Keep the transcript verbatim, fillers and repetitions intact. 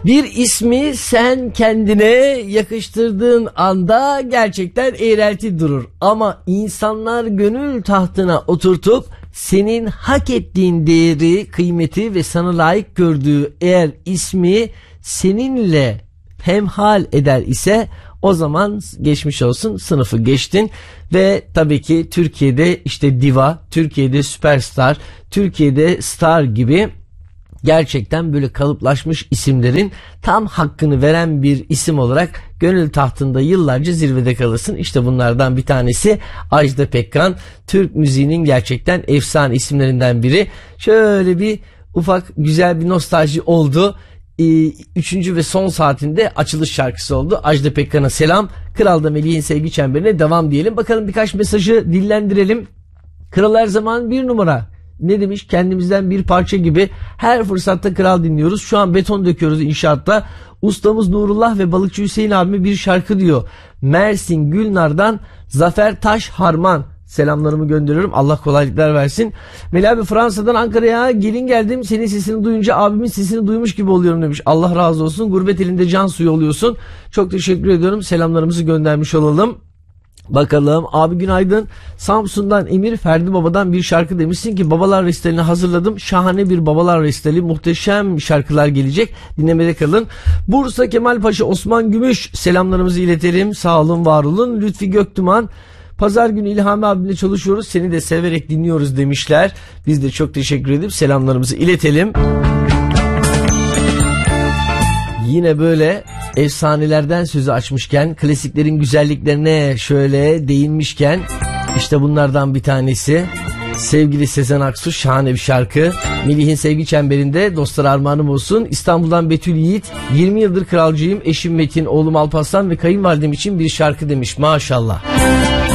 Bir ismi sen kendine yakıştırdığın anda gerçekten eğrelti durur. Ama insanlar gönül tahtına oturtup senin hak ettiğin değeri, kıymeti ve sana layık gördüğü eğer ismi seninle hemhal eder ise o zaman geçmiş olsun, sınıfı geçtin. Ve tabii ki Türkiye'de işte diva, Türkiye'de süperstar, Türkiye'de star gibi gerçekten böyle kalıplaşmış isimlerin tam hakkını veren bir isim olarak gönül tahtında yıllarca zirvede kalırsın. İşte bunlardan bir tanesi Ajda Pekkan. Türk müziğinin gerçekten efsane isimlerinden biri. Şöyle bir ufak güzel bir nostalji oldu. Üçüncü ve son saatinde açılış şarkısı oldu. Ajda Pekkan'a selam. Kral'da Melih'in sevgi çemberine devam diyelim. Bakalım birkaç mesajı dillendirelim. Kral her zaman bir numara. Ne demiş? Kendimizden bir parça gibi her fırsatta Kral dinliyoruz. Şu an beton döküyoruz inşaatta. Ustamız Nurullah ve balıkçı Hüseyin abime bir şarkı diyor. Mersin Gülnar'dan Zafer Taş Harman. Selamlarımı gönderiyorum. Allah kolaylıklar versin. Melih abi Fransa'dan Ankara'ya gelin geldim. Senin sesini duyunca abimin sesini duymuş gibi oluyorum demiş. Allah razı olsun. Gurbet elinde can suyu oluyorsun. Çok teşekkür ediyorum. Selamlarımızı göndermiş olalım. Bakalım abi günaydın. Samsun'dan Emir Ferdi Baba'dan bir şarkı demişsin ki babalar restalini hazırladım. Şahane bir babalar restali, muhteşem şarkılar gelecek. Dinlemede kalın. Bursa Kemalpaşa Osman Gümüş selamlarımızı iletelim. Sağ olun, var olun. Lütfi Göktuman pazar günü İlhami abimle çalışıyoruz. Seni de severek dinliyoruz demişler. Biz de çok teşekkür edip selamlarımızı iletelim. Yine böyle efsanelerden sözü açmışken, klasiklerin güzelliklerine şöyle değinmişken, işte bunlardan bir tanesi sevgili Sezen Aksu, şahane bir şarkı. Melih'in sevgi çemberinde dostlar armağanım olsun. İstanbul'dan Betül Yiğit, yirmi yıldır kralcıyım, eşim Metin, oğlum Alparslan ve kayınvalidem için bir şarkı demiş. Maşallah.